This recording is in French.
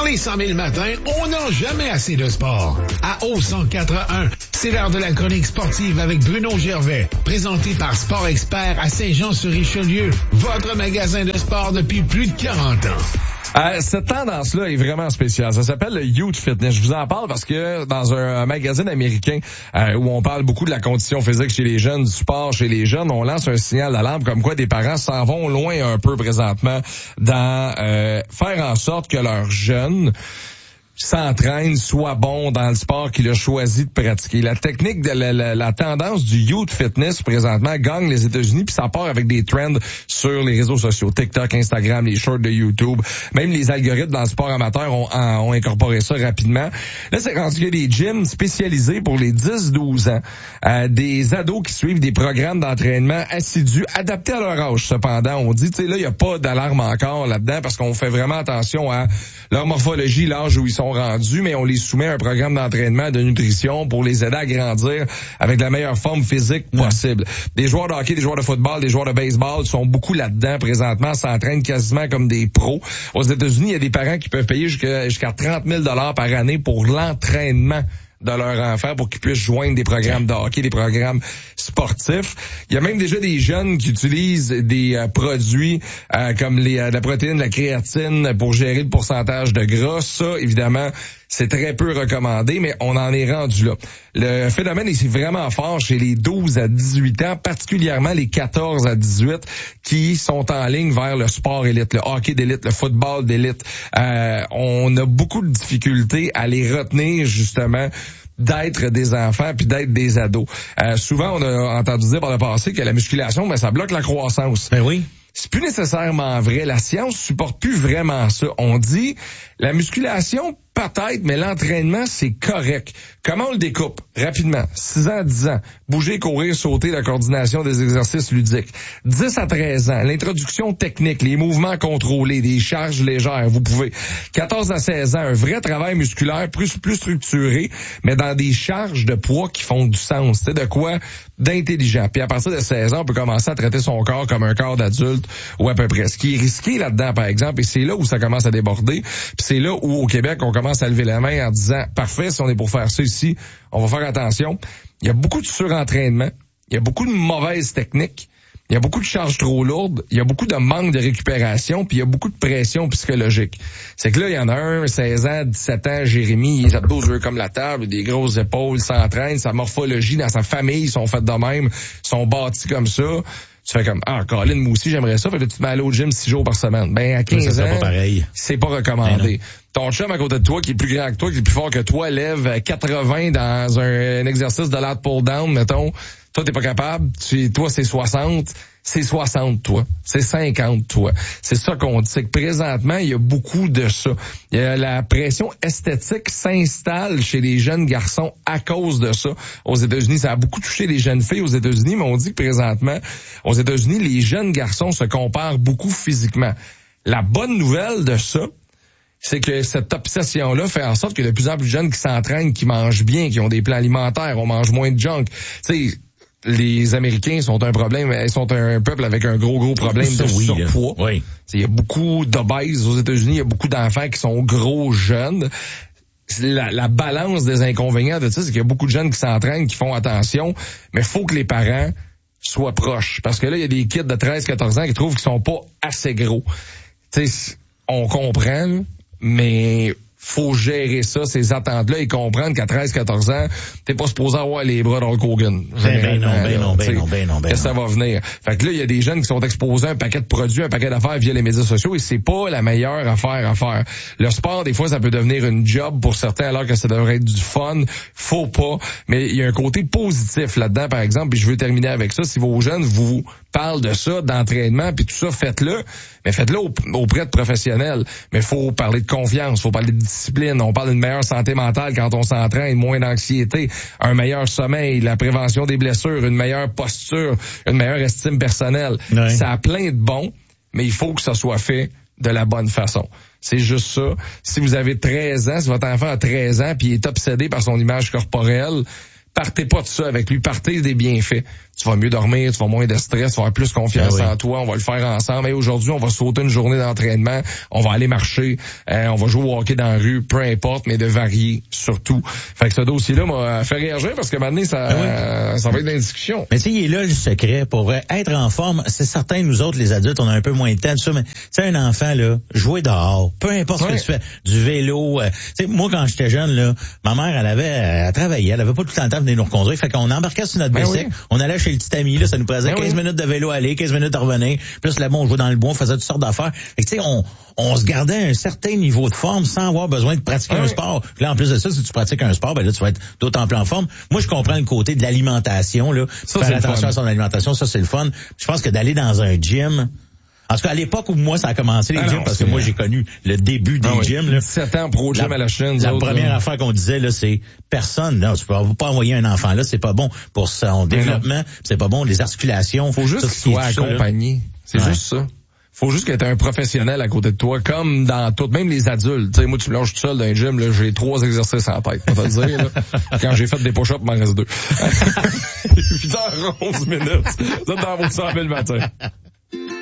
les 100 000 matins, on n'a jamais assez de sport. À O104.1, c'est l'heure de la chronique sportive avec Bruno Gervais, présenté par Sport Expert à Saint-Jean-sur-Richelieu, votre magasin de sport depuis plus de 40 ans. Cette tendance-là est vraiment spéciale. Ça s'appelle le Youth Fitness. Je vous en parle parce que dans un magazine américain où on parle beaucoup de la condition physique chez les jeunes, du sport chez les jeunes, on lance un signal d'alarme comme quoi des parents s'en vont loin un peu présentement dans faire en sorte que leurs jeunes s'entraîne, soit bon dans le sport qu'il a choisi de pratiquer. La technique, la tendance du youth fitness présentement gagne les États-Unis, puis ça part avec des trends sur les réseaux sociaux, TikTok, Instagram, les shorts de YouTube. Même les algorithmes dans le sport amateur ont incorporé ça rapidement. Là, c'est rendu qu'il y a des gyms spécialisés pour les 10-12 ans, des ados qui suivent des programmes d'entraînement assidus, adaptés à leur âge. Cependant, on dit, tu sais, là, il n'y a pas d'alarme encore là-dedans parce qu'on fait vraiment attention à leur morphologie, l'âge où ils sont rendus, mais on les soumet à un programme d'entraînement, de nutrition pour les aider à grandir avec la meilleure forme physique possible. Des joueurs de hockey, des joueurs de football, des joueurs de baseball sont beaucoup là-dedans présentement, s'entraînent quasiment comme des pros. Aux États-Unis, il y a des parents qui peuvent payer jusqu'à 30 000 $ par année pour l'entraînement de leur enfant pour qu'ils puissent joindre des programmes de hockey, des programmes sportifs. Il y a même déjà des jeunes qui utilisent des produits comme la protéine, la créatine pour gérer le pourcentage de gras. Ça, évidemment, c'est très peu recommandé, mais on en est rendu là. Le phénomène est vraiment fort chez les 12 à 18 ans, particulièrement les 14 à 18 qui sont en ligne vers le sport élite, le hockey d'élite, le football d'élite. On a beaucoup de difficultés à les retenir, justement, d'être des enfants puis d'être des ados. Souvent, on a entendu dire par le passé que la musculation, ça bloque la croissance. Ben oui. C'est plus nécessairement vrai. La science supporte plus vraiment ça. On dit, la musculation, peut-être, mais l'entraînement, c'est correct. Comment on le découpe? Rapidement. 6 ans à 10 ans. Bouger, courir, sauter, la coordination des exercices ludiques. 10 à 13 ans. L'introduction technique, les mouvements contrôlés, des charges légères. Vous pouvez. 14 à 16 ans, un vrai travail musculaire plus structuré, mais dans des charges de poids qui font du sens. C'est de quoi? D'intelligent. Puis à partir de 16 ans, on peut commencer à traiter son corps comme un corps d'adulte ou à peu près. Ce qui est risqué là-dedans, par exemple, et c'est là où ça commence à déborder, puis c'est là où, au Québec, on commence à lever la main en disant, parfait, si on est pour faire ça ici, on va faire attention. Il y a beaucoup de surentraînement, il y a beaucoup de mauvaises techniques, il y a beaucoup de charges trop lourdes, il y a beaucoup de manque de récupération, puis il y a beaucoup de pression psychologique. C'est que là, il y en a un, 16 ans, 17 ans, Jérémy, les abdos eux comme la table, des grosses épaules, il s'entraîne, sa morphologie dans sa famille, ils sont faits de même, sont bâtis comme ça. Tu fais comme, Colin, moi aussi, j'aimerais ça. Fait que tu te mets aller au gym 6 jours par semaine. Ben, à 15 ans, pas pareil. C'est pas recommandé. Ton chum à côté de toi, qui est plus grand que toi, qui est plus fort que toi, lève 80 dans un exercice de lat pull down, mettons. Toi, t'es pas capable. Toi, c'est 60. C'est 60, toi. C'est 50, toi. C'est ça qu'on dit. C'est que présentement, il y a beaucoup de ça. Il y a la pression esthétique s'installe chez les jeunes garçons à cause de ça. Aux États-Unis, ça a beaucoup touché les jeunes filles aux États-Unis, mais on dit que présentement, aux États-Unis, les jeunes garçons se comparent beaucoup physiquement. La bonne nouvelle de ça, c'est que cette obsession-là fait en sorte que de plus en plus de jeunes qui s'entraînent, qui mangent bien, qui ont des plans alimentaires, on mange moins de junk. Tu sais, les Américains sont un problème, ils sont un peuple avec un gros problème de surpoids. Oui. Il y a beaucoup d'obèses aux États-Unis, il y a beaucoup d'enfants qui sont gros jeunes. La balance des inconvénients de ça, c'est qu'il y a beaucoup de jeunes qui s'entraînent, qui font attention, mais faut que les parents soient proches. Parce que là, il y a des kids de 13-14 ans qui trouvent qu'ils sont pas assez gros. Tu sais, on comprend, mais faut gérer ça, ces attentes-là, et comprendre qu'à 13-14 ans, t'es pas supposé avoir les bras d'Hulk Hogan. Ben non. Que ça va venir. Fait que là, il y a des jeunes qui sont exposés à un paquet de produits, un paquet d'affaires via les médias sociaux, et c'est pas la meilleure affaire à faire. Le sport, des fois, ça peut devenir une job pour certains, alors que ça devrait être du fun. Faut pas. Mais il y a un côté positif là-dedans, par exemple, puis je veux terminer avec ça. Si vos jeunes vous parlent de ça, d'entraînement, puis tout ça, faites-le. Mais faites-le auprès de professionnels. Mais faut parler de confiance, faut parler de discipline. On parle d'une meilleure santé mentale quand on s'entraîne, moins d'anxiété, un meilleur sommeil, la prévention des blessures, une meilleure posture, une meilleure estime personnelle. Ouais. Ça a plein de bons, mais il faut que ça soit fait de la bonne façon. C'est juste ça. Si vous avez 13 ans, si votre enfant a 13 ans puis il est obsédé par son image corporelle, partez pas de ça avec lui, partez des bienfaits. Tu vas mieux dormir, tu vas moins de stress, tu vas avoir plus confiance en toi, on va le faire ensemble. Et aujourd'hui, on va sauter une journée d'entraînement, on va aller marcher, on va jouer au hockey dans la rue, peu importe, mais de varier surtout. Fait que ce dossier-là m'a fait réagir parce que maintenant, ça va être dans la discussion. Mais tu sais, il est là le secret. Pour être en forme, c'est certain, nous autres, les adultes, on a un peu moins de temps, tout ça, mais tu sais, un enfant, là, jouer dehors, peu importe ce que tu fais, du vélo, tu sais, moi, quand j'étais jeune, là, ma mère, elle travaillait, elle avait pas tout le temps de venir nous reconduire, fait qu'on embarquait sur notre bicycle, on allait chez le petit ami, là, ça nous prenait 15 minutes de vélo aller, 15 minutes à revenir, puis là, on jouait dans le bois, on faisait toutes sortes d'affaires. Fait que tu sais, on se gardait un certain niveau de forme sans avoir besoin de pratiquer un sport. Puis là, en plus de ça, si tu pratiques un sport, ben là, tu vas être d'autant plus en forme. Moi, je comprends le côté de l'alimentation, là. Faire attention à son alimentation, ça, c'est le fun. Je pense que d'aller dans un gym, en tout cas, à l'époque où moi, ça a commencé les gyms, parce que moi, j'ai connu le début des gyms, là. 7 ans pro gym à la chaîne. La première affaire qu'on disait, là, c'est personne, non, tu peux pas envoyer un enfant là, c'est pas bon pour son développement, c'est pas bon, les articulations. Faut juste qu'il soit accompagné. C'est juste ça. Faut juste que t'aies un professionnel à côté de toi, comme dans tout, même les adultes. Tu sais, moi, tu me lâches tout seul dans un gym, là, j'ai 3 exercices en tête, on va te dire, là. Quand j'ai fait des push-ups, il m'en reste 2. 8h11 minutes. Vous êtes dans vos 100 000 le matin.